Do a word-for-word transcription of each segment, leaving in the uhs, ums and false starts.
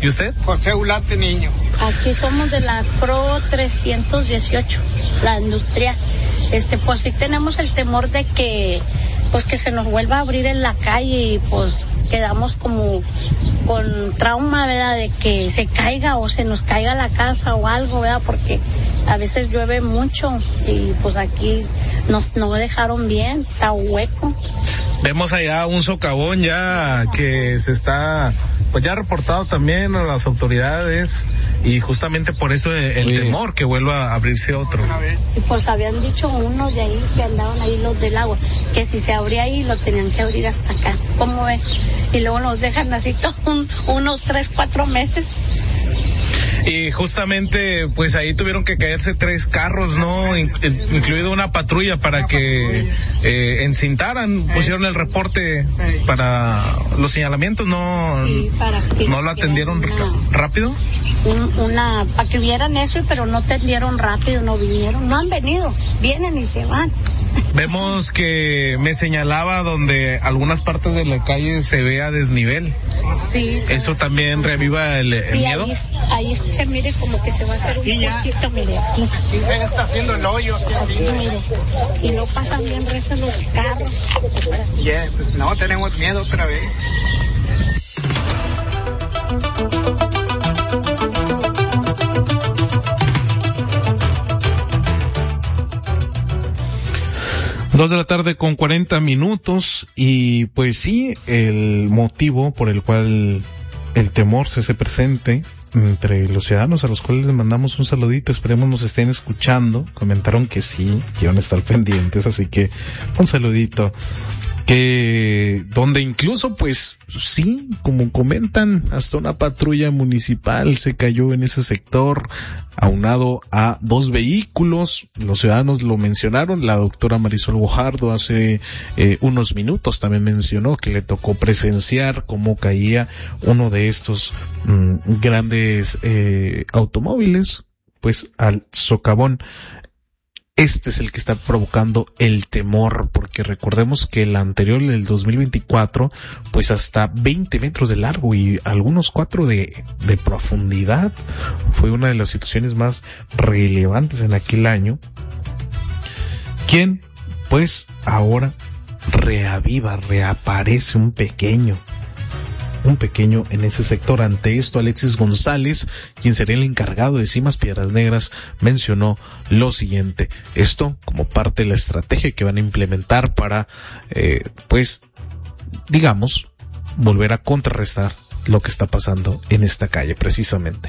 ¿Y usted? José Ulate Niño. Aquí somos de la Pro trescientos dieciocho, la industrial. Este, pues sí tenemos el temor de que, pues que se nos vuelva a abrir en la calle y pues quedamos como con trauma, ¿verdad? De que se caiga o se nos caiga la casa o algo, ¿verdad? Porque a veces llueve mucho y pues aquí nos no dejaron bien, está hueco. Vemos allá un socavón ya que se está, pues ya reportado también a las autoridades y justamente por eso el Oye. temor que vuelva a abrirse otro. Y pues habían dicho unos de ahí que andaban ahí los del agua, que si se abría ahí lo tenían que abrir hasta acá, ¿cómo ven? Y luego nos dejan así un, unos tres, cuatro meses. Y justamente, pues ahí tuvieron que caerse tres carros, ¿no? In, incluido una patrulla para que eh, encintaran, pusieron el reporte para los señalamientos, ¿no? Sí, para que ¿No lo atendieron una, rápido? Un, una, para que vieran eso, pero no atendieron rápido, no vinieron, no han venido, vienen y se van. Vemos que me señalaba donde algunas partes de la calle se ve a desnivel. Sí. ¿Eso también reaviva el, el sí, miedo? Ahí, ahí se mire como que se va a hacer un poquito, mire, aquí. Sí, se está haciendo el hoyo. Aquí, mire. Y no pasan bien rezos los carros. Yeah, pues no, tenemos miedo otra vez. Dos de la tarde con cuarenta minutos y pues sí, el motivo por el cual el temor se hace presente entre los ciudadanos a los cuales les mandamos un saludito, esperemos nos estén escuchando, comentaron que sí, que iban a estar pendientes, así que un saludito. Que donde incluso pues sí, como comentan, hasta una patrulla municipal se cayó en ese sector, aunado a dos vehículos, los ciudadanos lo mencionaron, la doctora Marisol Guajardo hace eh, unos minutos también mencionó que le tocó presenciar cómo caía uno de estos mmm, grandes eh, automóviles pues al socavón. Este es el que está provocando el temor, porque recordemos que el anterior, el dos mil veinticuatro, pues hasta veinte metros de largo y algunos cuatro de, de profundidad, fue una de las situaciones más relevantes en aquel año. ¿Quién? Pues ahora reaviva, reaparece un pequeño. un pequeño en ese sector. Ante esto, Alexis González, quien sería el encargado de Cimas Piedras Negras, mencionó lo siguiente. Esto como parte de la estrategia que van a implementar para, eh, pues, digamos, volver a contrarrestar lo que está pasando en esta calle, precisamente.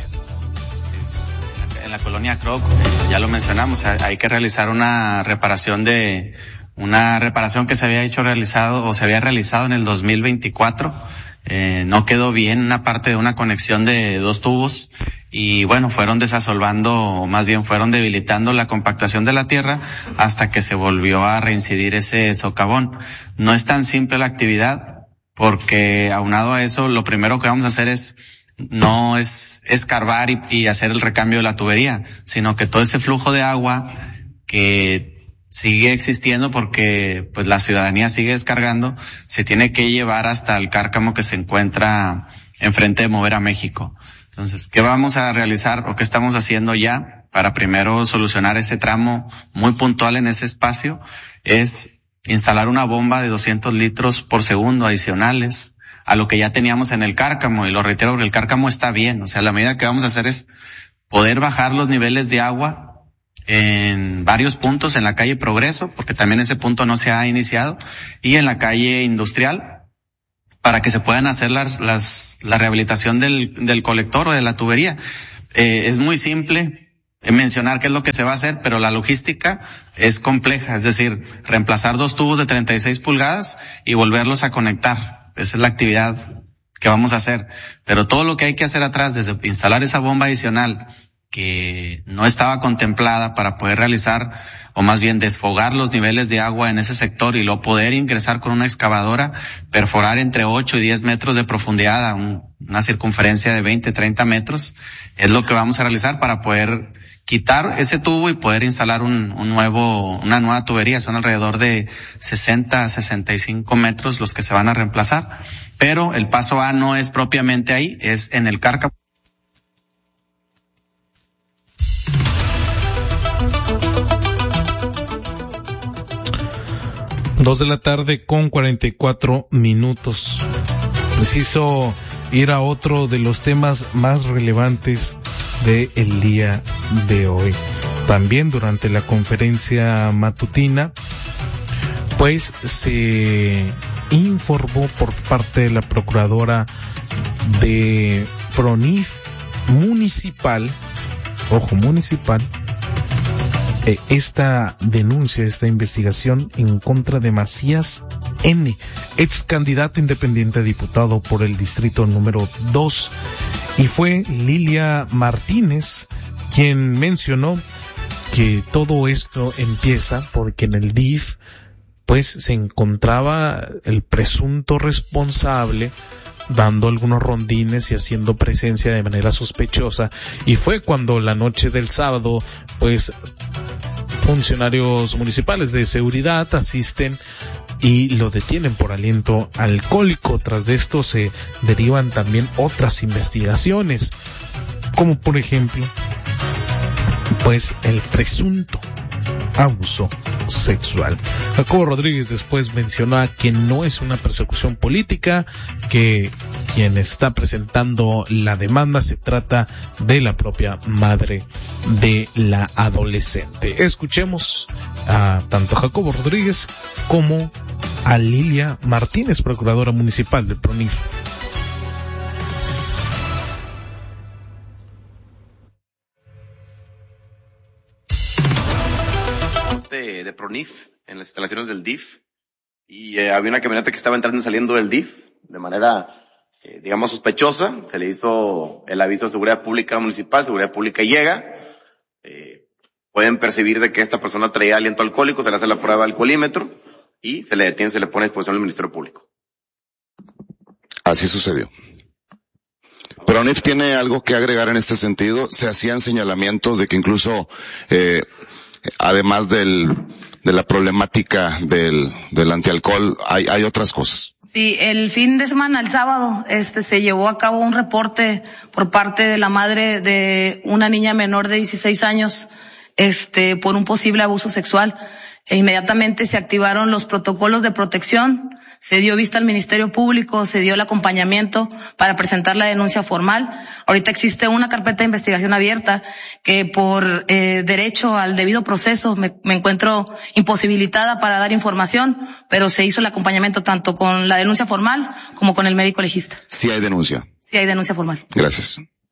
En la colonia Croc, ya lo mencionamos, hay que realizar una reparación de, una reparación que se había hecho realizado, o se había realizado en el dos mil veinticuatro. Eh, no quedó bien una parte de una conexión de dos tubos y bueno, fueron desasolvando, o más bien fueron debilitando la compactación de la tierra hasta que se volvió a reincidir ese socavón. No es tan simple la actividad porque aunado a eso, lo primero que vamos a hacer es no es escarbar y, y hacer el recambio de la tubería, sino que todo ese flujo de agua que sigue existiendo porque pues la ciudadanía sigue descargando, se tiene que llevar hasta el cárcamo que se encuentra enfrente de Mover a México. Entonces, ¿qué vamos a realizar o qué estamos haciendo ya para primero solucionar ese tramo muy puntual en ese espacio? Es instalar una bomba de doscientos litros por segundo adicionales a lo que ya teníamos en el cárcamo, y lo reitero porque el cárcamo está bien, o sea, la medida que vamos a hacer es poder bajar los niveles de agua en varios puntos en la calle Progreso, porque también ese punto no se ha iniciado, y en la calle Industrial, para que se puedan hacer las, las, la rehabilitación del, del colector o de la tubería. Eh, es muy simple mencionar qué es lo que se va a hacer, pero la logística es compleja, es decir, reemplazar dos tubos de treinta y seis pulgadas y volverlos a conectar. Esa es la actividad que vamos a hacer. Pero todo lo que hay que hacer atrás, desde instalar esa bomba adicional, que no estaba contemplada para poder realizar, o más bien desfogar los niveles de agua en ese sector y luego poder ingresar con una excavadora, perforar entre ocho y diez metros de profundidad a un, una circunferencia de veinte, treinta metros, es lo que vamos a realizar para poder quitar ese tubo y poder instalar un, un nuevo, una nueva tubería. Son alrededor de sesenta a sesenta y cinco metros los que se van a reemplazar, pero el paso A no es propiamente ahí, es en el cárcamo. Dos de la tarde con cuarenta y cuatro minutos. Preciso ir a otro de los temas más relevantes del día de hoy. También durante la conferencia matutina, pues se informó por parte de la procuradora de PRONIF municipal, ojo, municipal, eh, esta denuncia, esta investigación en contra de Macías N., ex candidato independiente a diputado por el distrito número dos. Y fue Lilia Martínez quien mencionó que todo esto empieza porque en el D I F pues se encontraba el presunto responsable dando algunos rondines y haciendo presencia de manera sospechosa, y fue cuando la noche del sábado pues funcionarios municipales de seguridad asisten y lo detienen por aliento alcohólico. Tras de esto se derivan también otras investigaciones, como por ejemplo pues el presunto abuso sexual. Jacobo Rodríguez después mencionó que no es una persecución política, que quien está presentando la demanda se trata de la propia madre de la adolescente. Escuchemos a tanto a Jacobo Rodríguez como a Lilia Martínez, procuradora municipal de PRONIF. De, de PRONIF en las instalaciones del D I F, y eh, había una camioneta que estaba entrando y saliendo del D I F de manera, eh, digamos, sospechosa. Se le hizo el aviso de seguridad pública municipal, seguridad pública llega, eh, pueden percibir de que esta persona traía aliento alcohólico, se le hace la prueba de alcoholímetro y se le detiene, se le pone a disposición del Ministerio Público. Así sucedió. PRONIF tiene algo que agregar en este sentido. Se hacían señalamientos de que incluso eh, además del, de la problemática del, del antialcohol, hay, hay otras cosas. Sí, el fin de semana, el sábado, este, se llevó a cabo un reporte por parte de la madre de una niña menor de dieciséis años, este, por un posible abuso sexual. E inmediatamente se activaron los protocolos de protección, se dio vista al Ministerio Público, se dio el acompañamiento para presentar la denuncia formal. Ahorita existe una carpeta de investigación abierta que por eh, derecho al debido proceso me, me encuentro imposibilitada para dar información, pero se hizo el acompañamiento tanto con la denuncia formal como con el médico legista. Sí hay denuncia. Sí hay denuncia formal. Gracias.